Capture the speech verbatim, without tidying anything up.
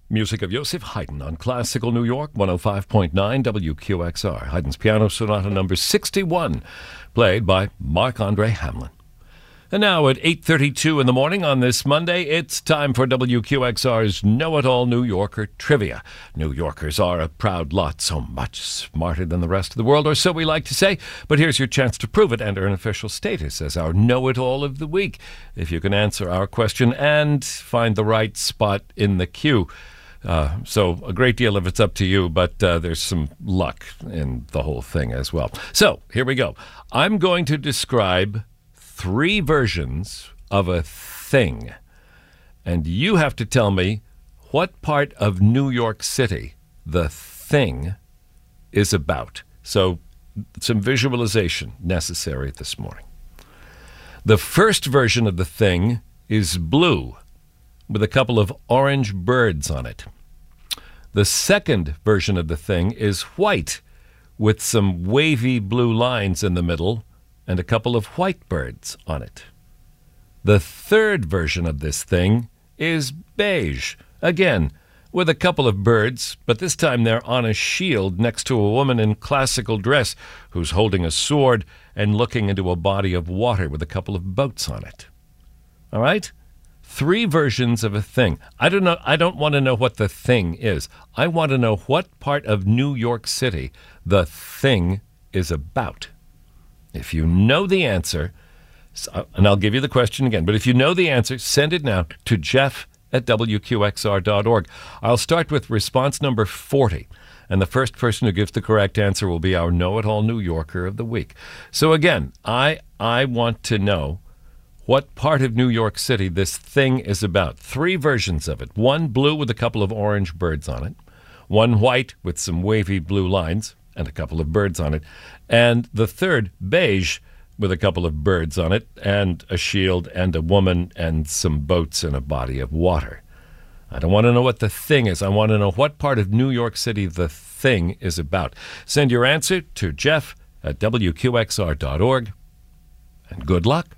Music of Joseph Haydn on Classical New York, one oh five point nine W Q X R. Haydn's Piano Sonata number sixty-one, played by Marc-Andre Hamelin. And now at eight thirty-two in the morning on this Monday, it's time for W Q X R's Know-It-All New Yorker Trivia. New Yorkers are a proud lot, so much smarter than the rest of the world, or so we like to say. But here's your chance to prove it and earn official status as our Know-It-All of the Week, if you can answer our question and find the right spot in the queue. Uh, so a great deal of it's up to you, but uh, there's some luck in the whole thing as well. So here we go. I'm going to describe three versions of a thing, and you have to tell me what part of New York City the thing is about. So some visualization necessary this morning. The first version of the thing is blue, with a couple of orange birds on it. The second version of the thing is white, with some wavy blue lines in the middle and a couple of white birds on it. The third version of this thing is beige, again, with a couple of birds, but this time they're on a shield next to a woman in classical dress who's holding a sword and looking into a body of water with a couple of boats on it. All right? Three versions of a thing. I don't know. I don't want to know what the thing is. I want to know what part of New York City the thing is about. If you know the answer, and I'll give you the question again, but if you know the answer, send it now to Jeff at W Q X R dot org. I'll start with response number forty, and the first person who gives the correct answer will be our Know-It-All New Yorker of the Week. So again, I I want to know what part of New York City this thing is about. Three versions of it. One blue with a couple of orange birds on it. One white with some wavy blue lines and a couple of birds on it. And the third, beige, with a couple of birds on it and a shield and a woman and some boats in a body of water. I don't want to know what the thing is. I want to know what part of New York City the thing is about. Send your answer to Jeff at W Q X R dot org, and good luck.